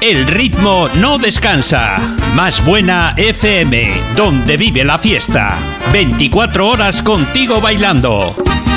El ritmo no descansa. Más Buena FM, donde vive la fiesta. 24 horas contigo bailando.